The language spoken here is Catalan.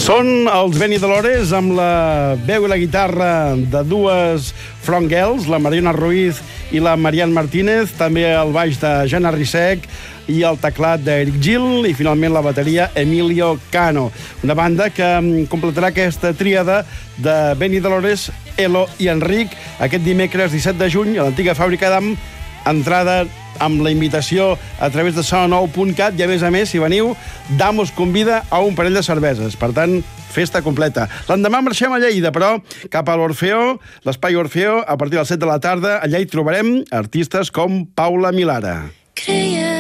Són els Benny Dolores amb la veu i la guitarra de dues front girls, la Mariona Ruiz i la Marian Martínez, també el baix de Jana Rissec i el teclat d'Eric Gil i finalment la bateria Emilio Cano. Una banda que completarà aquesta tríada de Benny Dolores, Elo i Enric aquest dimecres 17 de juny a l'antiga fàbrica d'Am, entrada amb la invitació a través de sonou.cat i, a més, si veniu, Dam us convida a un parell de cerveses. Per tant, festa completa. L'endemà marxem a Lleida, però cap a l'Orfeó, l'espai Orfeó, a partir de les 7 de la tarda. Allà hi trobarem artistes com Paula Milara.